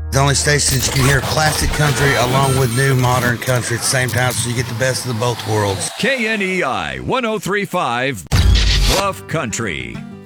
The only station that you can hear classic country along with new modern country at the same time, so you get the best of the both worlds. KNEI 1035 Bluff Country.